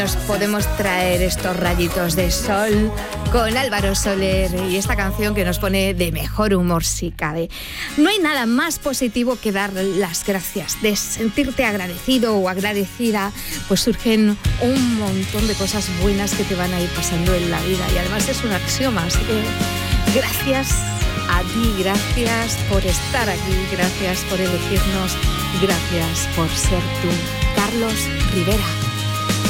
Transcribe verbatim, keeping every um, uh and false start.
Nos podemos traer estos rayitos de sol con Álvaro Soler y esta canción que nos pone de mejor humor si cabe. No hay nada más positivo que dar las gracias, de sentirte agradecido o agradecida, pues surgen un montón de cosas buenas que te van a ir pasando en la vida y además es un axioma, así que gracias a ti, gracias por estar aquí, gracias por elegirnos, gracias por ser tú. Carlos Rivera.